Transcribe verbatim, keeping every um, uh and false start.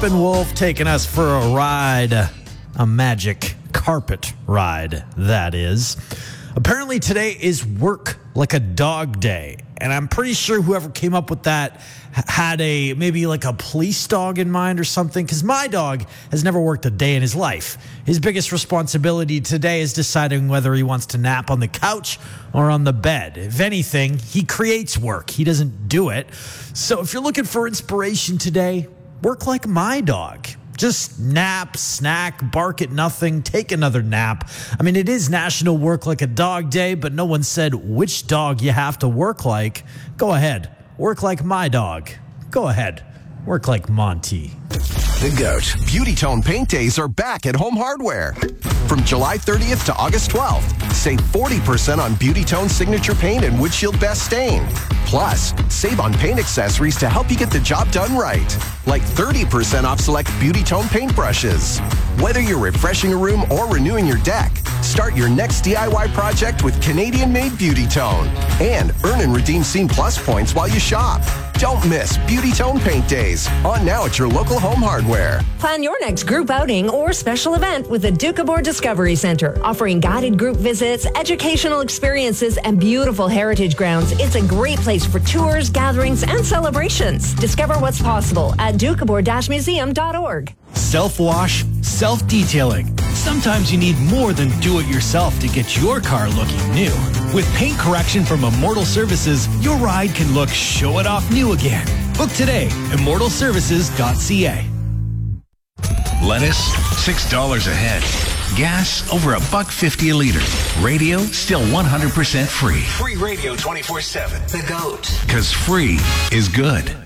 Steppenwolf taking us for a ride, a magic carpet ride, that is. Apparently today is Work Like a Dog Day, and I'm pretty sure whoever came up with that had a maybe like a police dog in mind or something, because my dog has never worked a day in his life. His biggest responsibility today is deciding whether he wants to nap on the couch or on the bed. If anything, he creates work. He doesn't do it. So if you're looking for inspiration today, work like my dog. Just nap, snack, bark at nothing, take another nap. I mean, it is National Work Like a Dog Day, but no one said which dog you have to work like. Go ahead. Work like my dog. Go ahead. Work like Monty. The GOAT Beauty Tone Paint Days are back at Home Hardware. From July thirtieth to August twelfth, save forty percent on Beauty Tone Signature Paint and Windshield Best Stain. Plus, save on paint accessories to help you get the job done right. Like thirty percent off select Beauty Tone paint brushes. Whether you're refreshing a room or renewing your deck, start your next D I Y project with Canadian-made Beauty Tone. And earn and redeem Scene Plus points while you shop. Don't miss Beauty Tone Paint Days. On now at your local Home Hardware. Plan your next group outing or special event with the Doukhobor Discovery Centre. Offering guided group visits, educational experiences, and beautiful heritage grounds, it's a great place for tours, gatherings, and celebrations. Discover what's possible at doukhobor dash museum dot org. Self-wash, self-detailing. Sometimes you need more than do-it-yourself to get your car looking new. With paint correction from Immortal Services, your ride can look show-it-off new again. Book today, immortal services dot c a. Lettuce, six dollars a head. Gas, over a buck fifty a liter. Radio, still one hundred percent free. Free radio twenty-four seven. The GOAT. Because free is good.